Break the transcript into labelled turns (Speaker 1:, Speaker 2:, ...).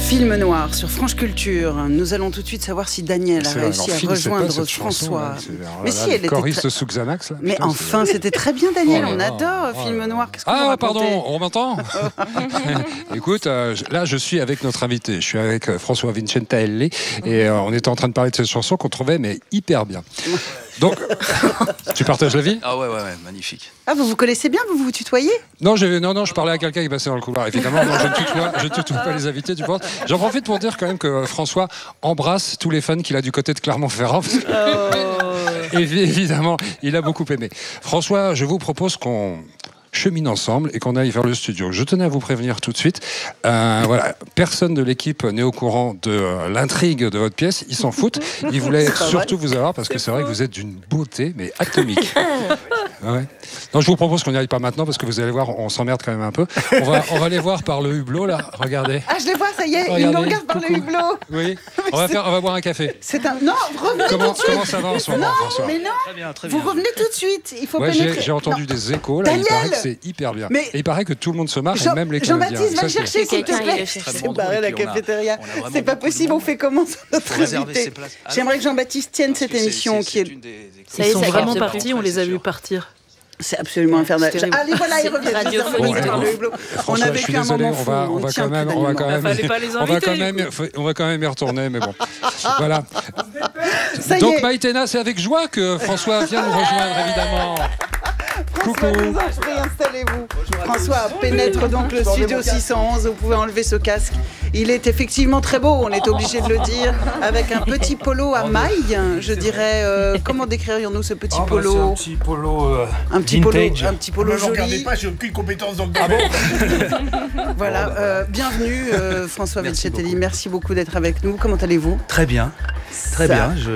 Speaker 1: Film noir sur France Culture. Nous allons tout de suite savoir si Daniel a réussi à rejoindre François.
Speaker 2: Mais si, elle était choriste sous Xanax.
Speaker 1: Mais putain, enfin, c'était très bien, Daniel. On adore Film noir. Qu'est-ce que vous racontez ?
Speaker 2: Pardon, on m'entend ? Écoute, là, je suis avec notre invité. Je suis avec François Vincentaelli et on était en train de parler de cette chanson qu'on trouvait mais hyper bien. Donc, tu partages l'avis ?
Speaker 3: Ah ouais, magnifique.
Speaker 1: Ah, vous connaissez bien, vous tutoyez ?
Speaker 2: Non, je parlais à quelqu'un qui passait dans le couloir. Évidemment, non, je ne tutoie pas les invités, tu penses. J'en profite pour dire quand même que François embrasse tous les fans qu'il a du côté de Clermont-Ferrand. Et évidemment, il a beaucoup aimé. François, je vous propose qu'on chemine ensemble et qu'on aille vers le studio. Je tenais à vous prévenir tout de suite. Voilà, personne de l'équipe n'est au courant de l'intrigue de votre pièce. Ils s'en foutent. Ils voulaient surtout vous avoir parce que c'est vrai que vous êtes d'une beauté, mais atomique. Ouais. Non, je vous propose qu'on n'y aille pas maintenant parce que vous allez voir, on s'emmerde quand même un peu. On va les voir par le hublot là. Regardez.
Speaker 1: Ah, je les vois, ça y est. Regardez, ils nous regardent par le hublot.
Speaker 2: Oui. On va boire un café.
Speaker 1: Non, revenez tout de suite.
Speaker 2: Comment ça va en ce moment, François ?
Speaker 1: Mais non. Très bien. Vous revenez tout de suite. Il faut
Speaker 2: pénétrer. J'ai entendu des échos là.
Speaker 1: Daniel,
Speaker 2: il paraît que c'est hyper bien.
Speaker 1: Mais
Speaker 2: et il paraît que tout le monde se marre, et même les Canadiens.
Speaker 1: Jean-Baptiste, va le chercher, s'il te plaît. C'est barré la cafétéria. C'est pas possible, on fait comment sur notre invité ? J'aimerais que Jean-Baptiste tienne cette émission qui est...
Speaker 4: Ils sont vraiment partis, on les a vus partir.
Speaker 1: C'est absolument infernal. Allez, voilà, ils reviennent par le hublot. On a vécu un moment fou.
Speaker 2: On va quand même y retourner, mais bon. Voilà. Donc Maïtena, c'est avec joie que François vient nous rejoindre, évidemment.
Speaker 1: François, je vous en prie, installez-vous. François pénètre donc le studio 611. Vous pouvez enlever ce casque. Il est effectivement très beau, on est obligé de le dire, avec un petit polo à mailles, je dirais. Comment décririons-nous ce petit polo ?
Speaker 5: C'est un petit polo
Speaker 1: vintage. Un petit polo
Speaker 5: joli. Ne
Speaker 1: regardez
Speaker 5: pas, j'ai aucune compétence dans le domaine.
Speaker 1: Voilà, bienvenue François Vincentaelli, merci beaucoup d'être avec nous. Comment allez-vous ?
Speaker 3: Très bien. Très bien.